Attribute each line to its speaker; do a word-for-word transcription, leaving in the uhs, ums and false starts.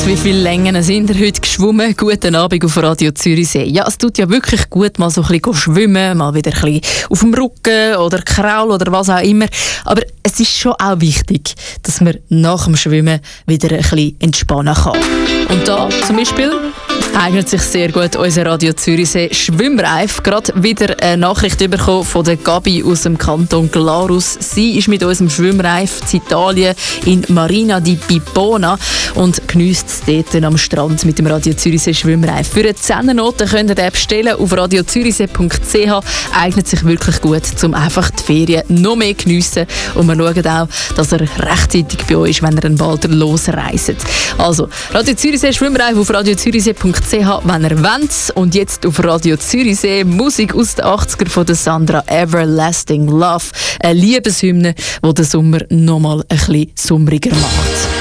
Speaker 1: Und wie viele Längen sind ihr heute geschwommen? Guten Abend auf Radio Zürichsee. Ja, es tut ja wirklich gut, mal so ein bisschen schwimmen, mal wieder ein bisschen auf dem Rücken oder Kraul oder was auch immer. Aber es ist schon auch wichtig, dass man nach dem Schwimmen wieder ein bisschen entspannen kann. Und da zum Beispiel eignet sich sehr gut unser Radio Zürichsee Schwimmreif. Gerade wieder eine Nachricht bekommen von der Gabi aus dem Kanton Glarus. Sie ist mit unserem Schwimmreif in Italien in Marina di Pipona und geniesst es dort am Strand mit dem Radio Zürichsee Schwimmreif. Für eine Zehnernote könnt ihr den bestellen auf radio zürichsee punkt c h. Eignet sich wirklich gut, um einfach die Ferien noch mehr zu geniessen. Und wir schauen auch, dass er rechtzeitig bei euch ist, wenn ihr dann bald losreist. Also, Radio Zürichsee Schwimmreif auf radio zürichsee punkt c h, wenn ihr wollt. Und jetzt auf Radio Zürichsee Musik aus den achtziger von der Sandra, Everlasting Love. Eine Liebeshymne, die den Sommer noch mal ein bisschen summriger macht.